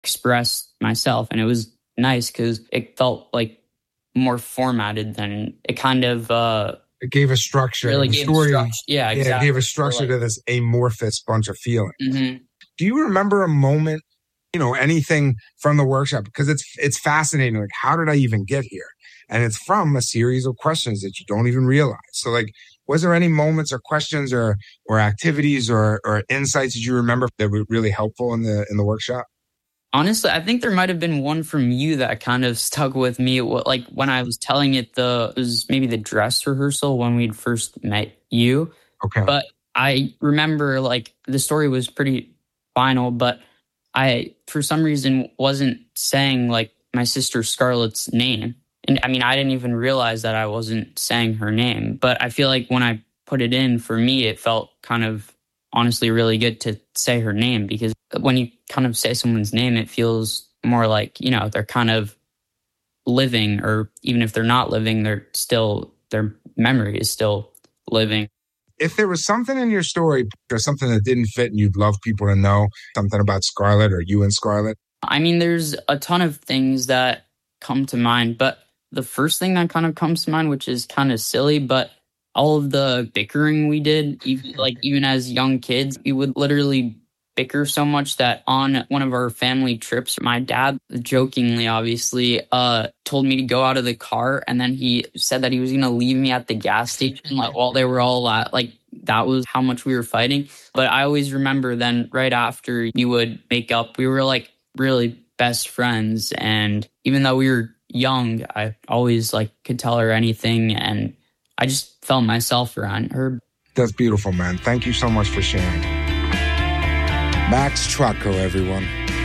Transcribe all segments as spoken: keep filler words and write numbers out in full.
express myself. And it was nice because it felt like more formatted than it kind of... Uh, it gave a structure. Really the gave story, structure. Yeah, exactly. Yeah, it gave a structure like, to this amorphous bunch of feelings. Mm-hmm. Do you remember a moment, you know, anything from the workshop? Because it's it's fascinating. Like, how did I even get here? And it's from a series of questions that you don't even realize. So, like, was there any moments or questions or or activities or or insights that you remember that were really helpful in the in the workshop? Honestly, I think there might have been one from you that kind of stuck with me. Like when I was telling it, the it was maybe the dress rehearsal when we'd first met you. Okay. But I remember like the story was pretty final, but I, for some reason, wasn't saying like my sister Scarlett's name. And I mean, I didn't even realize that I wasn't saying her name. But I feel like when I put it in, for me, it felt kind of honestly really good to say her name, because when you kind of say someone's name, it feels more like, you know, they're kind of living, or even if they're not living, they're still, their memory is still living. If there was something in your story or something that didn't fit and you'd love people to know, something about Scarlett or you and Scarlett? I mean, there's a ton of things that come to mind, but the first thing that kind of comes to mind, which is kind of silly, but all of the bickering we did, even, like even as young kids, we would literally bicker so much that on one of our family trips, my dad, jokingly obviously, uh, told me to go out of the car, and then he said that he was going to leave me at the gas station, like while they were all at, like that was how much we were fighting. But I always remember then right after you would make up, we were like really best friends, and even though we were young, I always like could tell her anything, and I just felt myself around her. That's beautiful, man. Thank you so much for sharing. Max Trotko, everyone.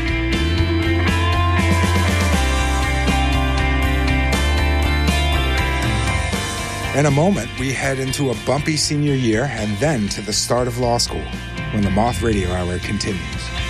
In a moment, we head into a bumpy senior year and then to the start of law school when the Moth Radio Hour continues.